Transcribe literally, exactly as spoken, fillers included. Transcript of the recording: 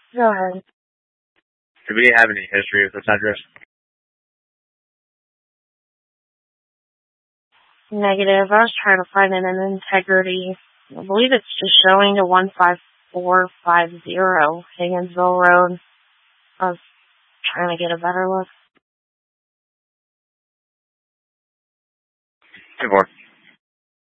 Go ahead. Do we have any history with this address? Negative. I was trying to find it in integrity. I believe it's just showing to one five four five zero Higginsville Road. I was trying to get a better look. Two more.